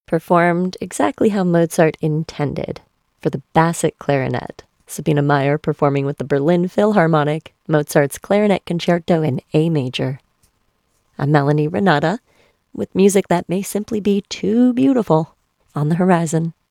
performed exactly how Mozart intended for the basset clarinet. Sabine Meyer performing with the Berlin Philharmonic, Mozart's Clarinet Concerto in A major. I'm Melanie Renata, with music that may simply be too beautiful on the horizon.